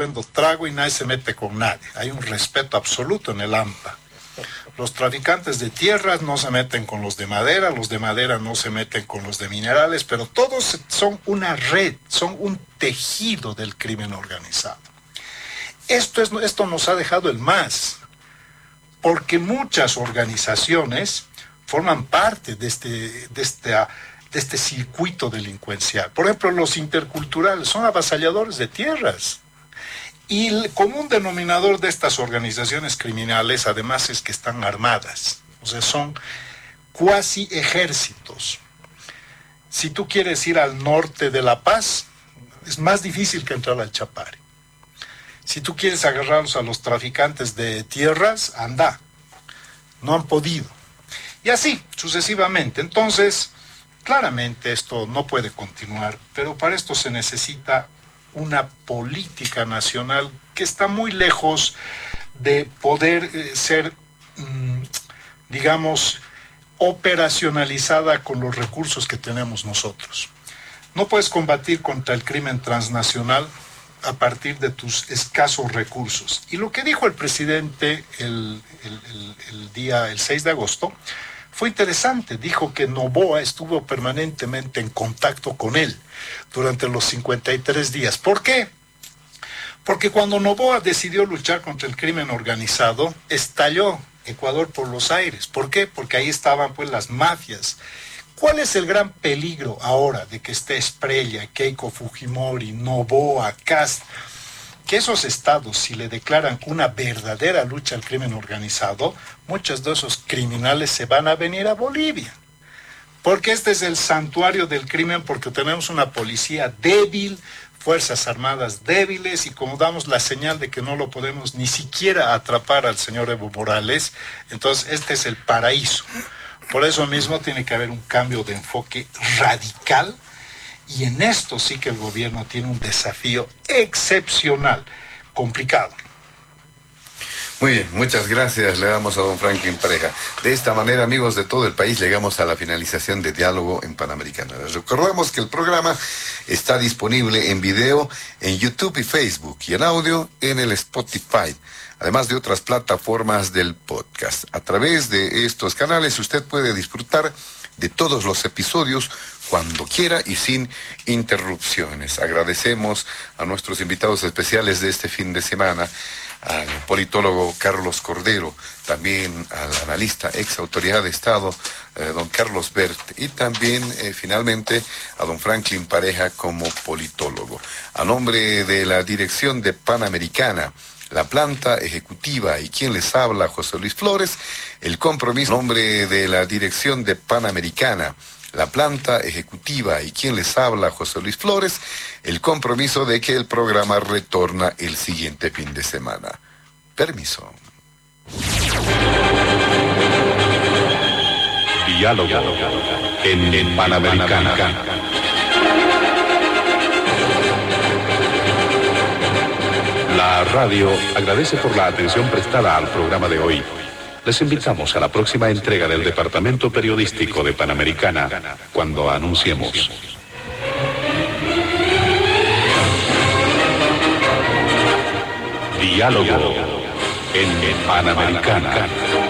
vendo trago y nadie se mete con nadie. Hay un respeto absoluto en el AMPA. Los traficantes de tierras no se meten con los de madera no se meten con los de minerales, pero todos son una red, son un tejido del crimen organizado. Esto nos ha dejado el MAS, porque muchas organizaciones forman parte de este circuito delincuencial. Por ejemplo, los interculturales son avasalladores de tierras. Y el común denominador de estas organizaciones criminales, además, es que están armadas. O sea, son cuasi ejércitos. Si tú quieres ir al norte de La Paz, es más difícil que entrar al Chapare. Si tú quieres agarrarlos a los traficantes de tierras, anda. No han podido. Y así, sucesivamente. Entonces, claramente esto no puede continuar, pero para esto se necesita una política nacional que está muy lejos de poder ser, digamos, operacionalizada con los recursos que tenemos nosotros. No puedes combatir contra el crimen transnacional a partir de tus escasos recursos. Y lo que dijo el presidente el 6 de agosto fue interesante. Dijo que Noboa estuvo permanentemente en contacto con él durante los 53 días. ¿Por qué? Porque cuando Noboa decidió luchar contra el crimen organizado, estalló Ecuador por los aires. ¿Por qué? Porque ahí estaban pues las mafias. ¿Cuál es el gran peligro ahora de que esté Sprelia, Keiko Fujimori, Noboa, Kast? Que esos estados, si le declaran una verdadera lucha al crimen organizado, muchos de esos criminales se van a venir a Bolivia. Porque este es el santuario del crimen, porque tenemos una policía débil, fuerzas armadas débiles, y como damos la señal de que no lo podemos ni siquiera atrapar al señor Evo Morales, entonces este es el paraíso. Por eso mismo tiene que haber un cambio de enfoque radical, y en esto sí que el gobierno tiene un desafío excepcional, complicado. Muy bien, muchas gracias, le damos a don Franklin Pareja. De esta manera, amigos de todo el país, llegamos a la finalización de Diálogo en Panamericana. Les recordamos que el programa está disponible en video en YouTube y Facebook, y en audio en el Spotify, además de otras plataformas del podcast. A través de estos canales usted puede disfrutar de todos los episodios cuando quiera y sin interrupciones. Agradecemos a nuestros invitados especiales de este fin de semana, al politólogo Carlos Cordero, también al analista ex autoridad de Estado, don Carlos Bert, y también finalmente a don Franklin Pareja como politólogo. A nombre de la dirección de Panamericana, la planta ejecutiva y quien les habla, José Luis Flores, el compromiso, a nombre de la dirección de Panamericana, la planta ejecutiva y quien les habla, José Luis Flores, el compromiso de que el programa retorna el siguiente fin de semana. Permiso. Diálogo en Panamericana. La radio agradece por la atención prestada al programa de hoy. Les invitamos a la próxima entrega del Departamento Periodístico de Panamericana, cuando anunciemos. Diálogo en Panamericana.